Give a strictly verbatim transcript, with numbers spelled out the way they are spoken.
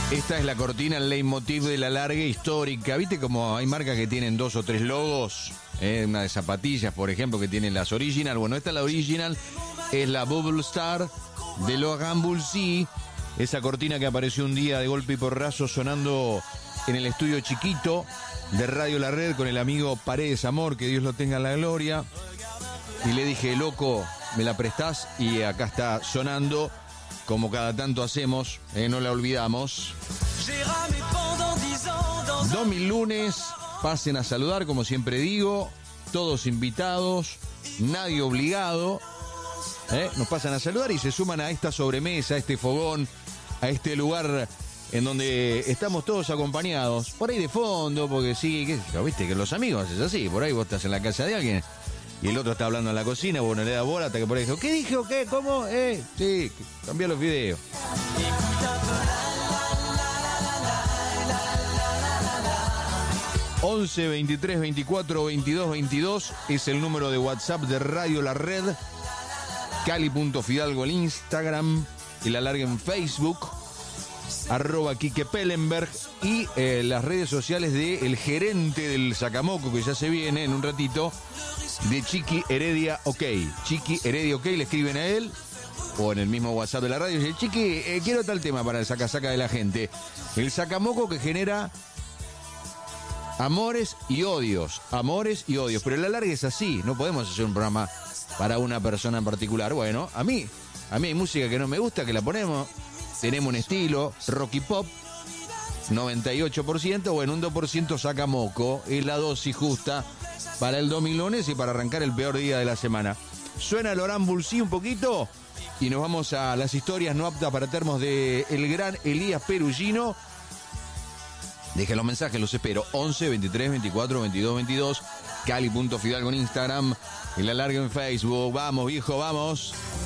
Esta es la cortina, el leitmotiv de la larga histórica. ¿Viste como hay marcas que tienen dos o tres logos? Eh, una de zapatillas, por ejemplo, que tienen las original. Bueno, esta es la original, es la Bubble Star de Logan Bulsy. Esa cortina que apareció un día de golpe y porrazo sonando en el estudio chiquito de Radio La Red con el amigo Paredes Amor, que Dios lo tenga en la gloria. Y le dije, loco, ¿me la prestás? Y acá está sonando, como cada tanto hacemos, eh, no la olvidamos. dos mil lunes, pasen a saludar, como siempre digo, todos invitados, nadie obligado. Eh, nos pasan a saludar y se suman a esta sobremesa, a este fogón, a este lugar en donde estamos todos acompañados, por ahí de fondo, porque sí, qué sé yo, viste que los amigos es así, por ahí vos estás en la casa de alguien y el otro está hablando en la cocina, vos no le das bola hasta que por ahí dijo, ¿qué dije o qué? ¿Cómo? Eh, sí, cambiá los videos. once, veintitrés, veinticuatro, veintidós, veintidós es el número de WhatsApp de Radio La Red. Cali.fidalgo el Instagram y La Larga en Facebook, arroba Quique Pellenberg y eh, las redes sociales de el gerente del Sacamoco, que ya se viene en un ratito, de Chiqui Heredia OK. Chiqui Heredia OK, le escriben a él o en el mismo WhatsApp de la radio y dice, Chiqui, eh, quiero tal tema para el saca-saca de la gente. El Sacamoco que genera amores y odios, amores y odios, pero La Larga es así, no podemos hacer un programa para una persona en particular. Bueno, a mí, a mí hay música que no me gusta, que la ponemos, tenemos un estilo, rock y pop, noventa y ocho por ciento, bueno, un dos por ciento Sacamoco, es la dosis justa para el dos mil lunes y para arrancar el peor día de la semana. Suena Logan Bulsy un poquito y nos vamos a las historias no aptas para termos de el gran Elías Perugino. Dejen los mensajes, los espero. once, veintitrés, veinticuatro, veintidós, veintidós. Cali.fidalgo en Instagram y La Larga en Facebook. Vamos, viejo, vamos.